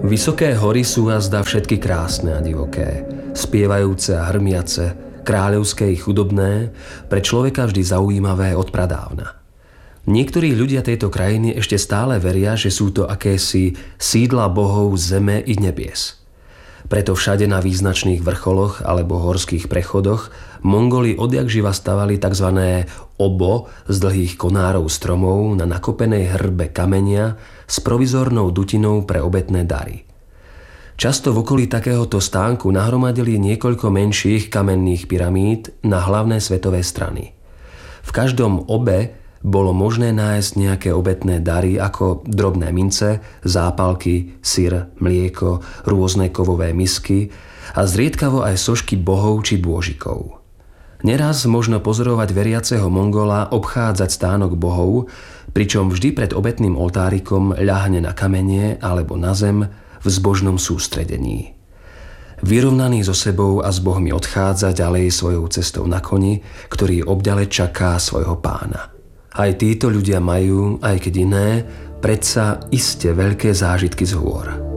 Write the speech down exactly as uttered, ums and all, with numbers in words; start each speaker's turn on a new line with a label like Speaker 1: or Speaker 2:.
Speaker 1: Vysoké hory sú azda všetky krásne a divoké, spievajúce a hrmiace, kráľovské i chudobné, pre človeka vždy zaujímavé od pradávna. Niektorí ľudia tejto krajiny ešte stále veria, že sú to akési sídla bohov zeme i nebies. Preto všade na význačných vrcholoch alebo horských prechodoch Mongoli odjakživa stavali tzv. Obo z dlhých konárov stromov na nakopenej hrbe kamenia s provizornou dutinou pre obetné dary. Často v okolí takéhoto stánku nahromadili niekoľko menších kamenných pyramíd na hlavné svetové strany. V každom obe bolo možné nájsť nejaké obetné dary ako drobné mince, zápalky, syr, mlieko, rôzne kovové misky a zriedkavo aj sošky bohov či bôžikov. Neraz možno pozorovať veriaceho Mongola obchádzať stánok bohov, pričom vždy pred obetným oltárikom ľahne na kamene alebo na zem v zbožnom sústredení. Vyrovnaný so sebou a s bohmi odchádza ďalej svojou cestou na koni, ktorý obďale čaká svojho pána. Aj títo ľudia majú, aj keď iné, predsa iste veľké zážitky z hôr.